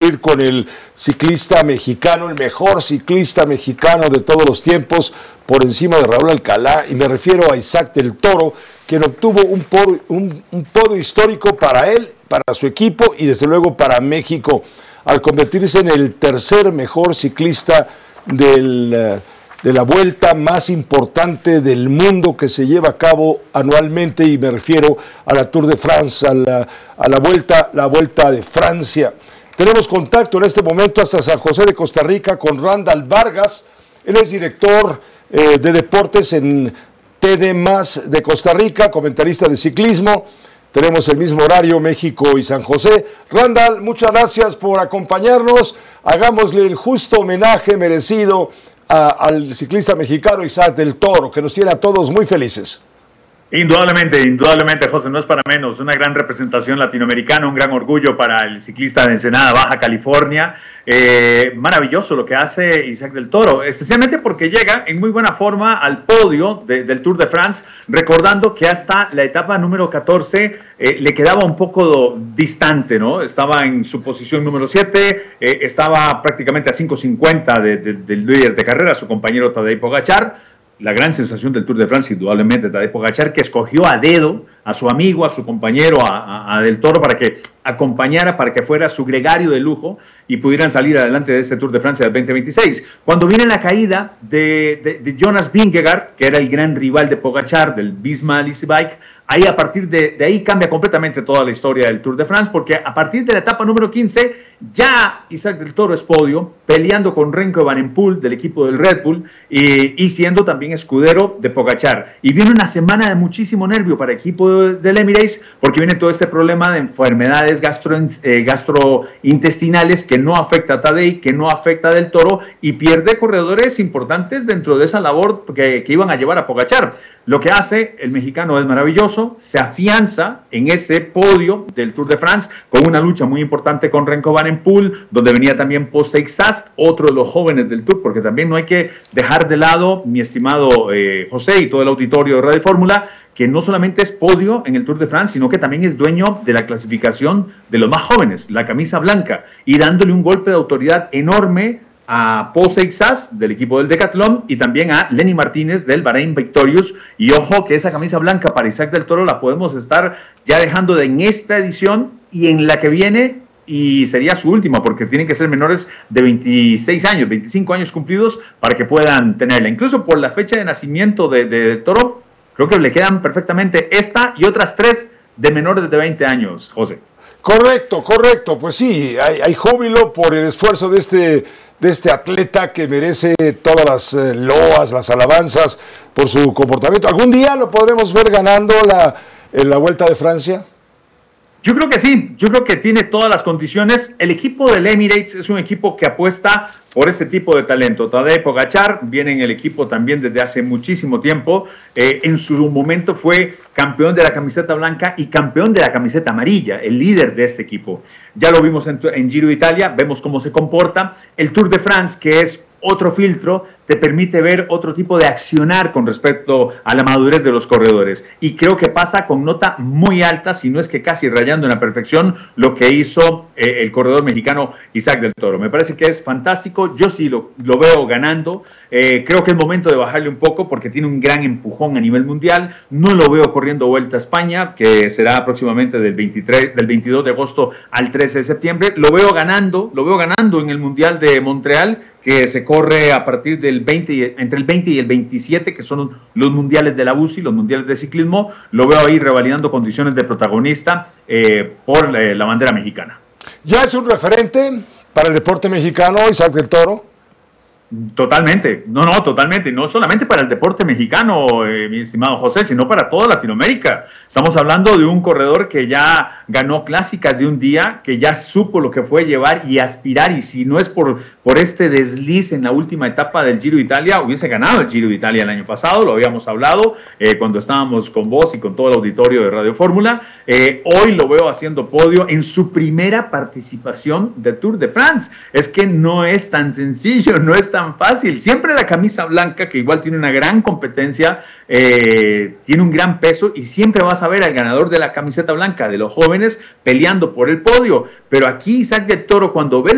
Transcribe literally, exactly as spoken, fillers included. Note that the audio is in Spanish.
competir con el ciclista mexicano, el mejor ciclista mexicano de todos los tiempos, por encima de Raúl Alcalá, y me refiero a Isaac del Toro, quien obtuvo un podio, un, un podio histórico para él, para su equipo y desde luego para México, al convertirse en el tercer mejor ciclista del, de la vuelta más importante del mundo que se lleva a cabo anualmente, y me refiero a la Tour de France, a la, a la vuelta, la vuelta de Francia. Tenemos contacto en este momento hasta San José de Costa Rica con Randall Vargas. Él es director eh, de deportes en T D más de Costa Rica, comentarista de ciclismo. Tenemos el mismo horario, México y San José. Randall, muchas gracias por acompañarnos. Hagámosle el justo homenaje merecido a, al ciclista mexicano Isaac del Toro, que nos tiene a todos muy felices. Indudablemente, indudablemente, José, no es para menos. Una gran representación latinoamericana, un gran orgullo para el ciclista de Ensenada, Baja California. Eh, maravilloso lo que hace Isaac del Toro, especialmente porque llega en muy buena forma al podio de, del Tour de France, recordando que hasta la etapa número catorce eh, le quedaba un poco distante, ¿no? Estaba en su posición número siete, eh, estaba prácticamente a cinco cincuenta de, de, del líder de carrera, su compañero Tadej Pogačar. La gran sensación del Tour de France, indudablemente, Tadej Pogačar, que escogió a dedo a su amigo, a su compañero, a, a, a Del Toro, para que acompañara, para que fuera su gregario de lujo y pudieran salir adelante de este Tour de Francia del veinte veintiséis. Cuando viene la caída de, de, de Jonas Vingegaard, que era el gran rival de Pogačar, del Visma Lease Bike, ahí a partir de, de ahí cambia completamente toda la historia del Tour de France, porque a partir de la etapa número quince, ya Isaac del Toro es podio, peleando con Remco Evenepoel del equipo del Red Bull y, y siendo también escudero de Pogačar. Y viene una semana de muchísimo nervio para el equipo del Emirates, porque viene todo este problema de enfermedades gastro, eh, gastrointestinales que no afecta a Tadej, que no afecta a Del Toro, y pierde corredores importantes dentro de esa labor que, que iban a llevar a Pogačar. Lo que hace el mexicano es maravilloso, se afianza en ese podio del Tour de France con una lucha muy importante con Remco Evenepoel, donde venía también Pogačar, otro de los jóvenes del Tour, porque también no hay que dejar de lado, mi estimado eh, José y todo el auditorio de Radio Fórmula, que no solamente es podio en el Tour de France, sino que también es dueño de la clasificación de los más jóvenes, la camisa blanca, y dándole un golpe de autoridad enorme a Pogačar del equipo del Decathlon y también a Lenny Martínez del Bahrein Victorious. Y ojo que esa camisa blanca para Isaac del Toro la podemos estar ya dejando de en esta edición y en la que viene, y sería su última, porque tienen que ser menores de veintiséis años, veinticinco años cumplidos para que puedan tenerla. Incluso por la fecha de nacimiento de, de, de Toro, creo que le quedan perfectamente esta y otras tres de menores de veinte años, José. Correcto, correcto. Pues sí, hay, hay júbilo por el esfuerzo de este, de este atleta que merece todas las eh, loas, las alabanzas por su comportamiento. ¿Algún día lo podremos ver ganando la, en la Vuelta de Francia? Yo creo que sí, yo creo que tiene todas las condiciones. El equipo del Emirates es un equipo que apuesta por este tipo de talento. Tadej Pogačar viene en el equipo también desde hace muchísimo tiempo. Eh, en su momento fue campeón de la camiseta blanca y campeón de la camiseta amarilla, el líder de este equipo. Ya lo vimos en, en Giro de Italia, vemos cómo se comporta. El Tour de France, que es otro filtro, te permite ver otro tipo de accionar con respecto a la madurez de los corredores. Y creo que pasa con nota muy alta, si no es que casi rayando en la perfección, lo que hizo eh, el corredor mexicano Isaac del Toro. Me parece que es fantástico. Yo sí lo, lo veo ganando. Eh, creo que es momento de bajarle un poco porque tiene un gran empujón a nivel mundial. No lo veo corriendo Vuelta a España, que será próximamente del, veintitrés, del veintidós de agosto al trece de septiembre. Lo veo ganando, lo veo ganando en el Mundial de Montreal, que se corre a partir del veinte, entre el veinte y el veintisiete, que son los mundiales de la U C I, los mundiales de ciclismo. Lo veo ahí revalidando condiciones de protagonista eh, por la, la bandera mexicana. ¿Ya es un referente para el deporte mexicano, Isaac del Toro? Totalmente, no, no, totalmente, no solamente para el deporte mexicano, eh, mi estimado José, sino para toda Latinoamérica. Estamos hablando de un corredor que ya ganó clásicas de un día, que ya supo lo que fue llevar y aspirar, y si no es por, por este desliz en la última etapa del Giro de Italia, hubiese ganado el Giro de Italia el año pasado, lo habíamos hablado eh, cuando estábamos con vos y con todo el auditorio de Radio Fórmula. Eh, hoy lo veo haciendo podio en su primera participación de Tour de France. Es que no es tan sencillo, no es tan fácil. Siempre la camisa blanca, que igual tiene una gran competencia, eh, tiene un gran peso, y siempre vas a ver al ganador de la camiseta blanca, de los jóvenes, peleando por el podio. Pero aquí Isaac del Toro, cuando ves